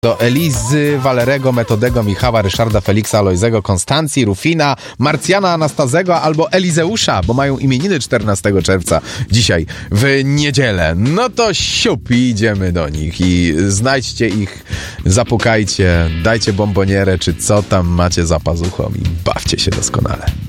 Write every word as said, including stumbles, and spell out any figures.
Do Elizy, Walerego, Metodego, Michała, Ryszarda, Feliksa, Alojzego, Konstancji, Rufina, Marcjana, Anastazego albo Elizeusza, bo mają imieniny czternastego czerwca dzisiaj w niedzielę. No to siup, idziemy do nich i znajdźcie ich, zapukajcie, dajcie bombonierę czy co tam macie za pazuchą i bawcie się doskonale.